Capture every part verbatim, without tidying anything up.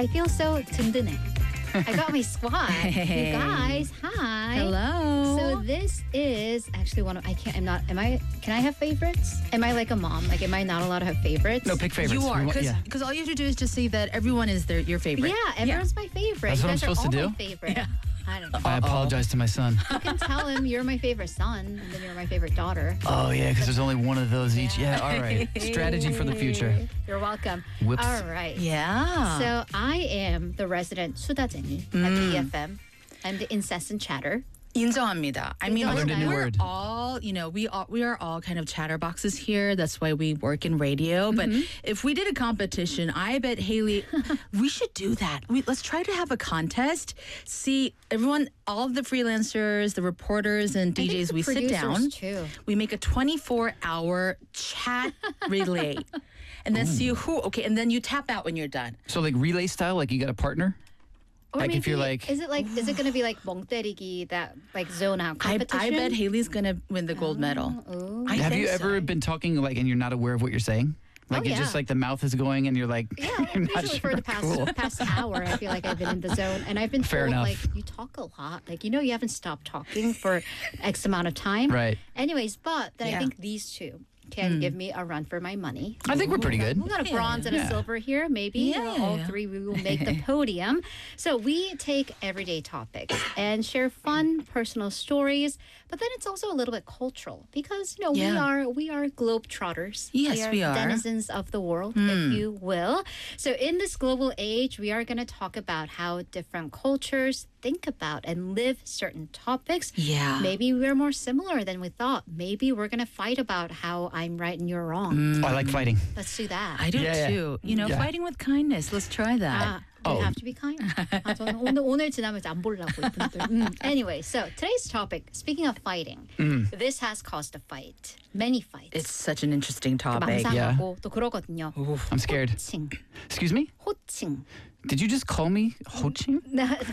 I feel so 든든해. I got my squad. You guys, hi. Hello. So this is actually one of I can't. I'm not. Am I? Can I have favorites? Am I like a mom? Like, am I not allowed to have favorites? No, pick favorites. You are, We want- because yeah. all you have to do is just say that everyone is their your favorite. Yeah, everyone's my favorite. That's you what I'm guys are supposed to all do? my favorite. I don't know. I apologize to my son. You can tell him you're my favorite son, and then you're my favorite daughter. Oh, yeah, because there's only one of those each. Yeah, all right. Strategy for the future. You're welcome. Whoops. All right. Yeah. So I am the resident 수다 Jenny at Mm. B F M. I'm the incessant chatter. 인정합니다. I mean, I learned a new we're word. all, you know, we all we are all kind of chatterboxes here. That's why we work in radio. But if we did a competition, I bet Haley, we should do that. We let's try to have a contest. See, everyone, all of the freelancers, the reporters, and D I think Js, the we sit producers down. too. We make a twenty-four hour chat relay, and then see who. Okay, and then you tap out when you're done. So, like, relay style, like you got a partner? Or Like, if you're maybe- like- is it like, is it going to be like 멍 때리기, that like zone out I, competition? I bet Haley's gonna win the gold medal. Ooh. I Have think you so. ever been talking, like, and you're not aware of what you're saying? Like, Oh, it's just yeah. like the mouth is going and you're like, Yeah, you're not usually sure. for the past Cool. past hour, I feel like I've been in the zone, and I've been Fair told enough. like you talk a lot, like you know you haven't stopped talking for X amount of time. Right. Anyways, but then I Yeah. think these two can give me a run for my money. I think we're pretty good. We got a bronze and a Yeah. silver here, maybe. Yeah, Uh, yeah, all yeah. three we will make the podium. So we take everyday topics and share fun personal stories, but then it's also a little bit cultural because you know we Yeah. are we are globetrotters. Yes, we are, we are. denizens of the world, if you will. So in this global age, we are going to talk about how different cultures think about and live certain topics. Yeah. Maybe we're more similar than we thought. Maybe we're going to fight about how I'm right and you're wrong. Oh, I like fighting. Let's do that. I do Yeah, yeah. too. You know, Yeah. fighting with kindness. Let's try that. Ah, do you Oh. have to be kind? 아, 저는 오늘 오늘 지나면서 안 보려고 이분들. 음. Anyway, so today's topic. Speaking of fighting, this has caused a fight, many fights. It's such an interesting topic. 망상하고 또 그러거든요. I'm scared. 호칭, Excuse me? 호칭, Did you just call me Ho-Ching?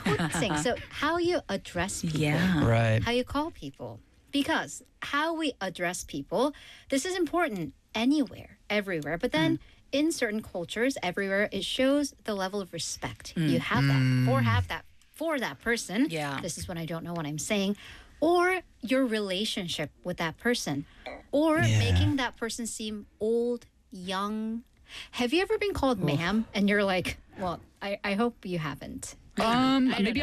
호칭. So how you address people, Yeah. Right. how you call people, because how we address people, this is important anywhere, everywhere. But then. In certain cultures, everywhere, it shows the level of respect you have that or have that for that person. Yeah. This is when I don't know what I'm saying. Or your relationship with that person. Or Yeah. making that person seem old, young. Have you ever been called ma'am and you're like, well, I, I hope you haven't. Um, I don't maybe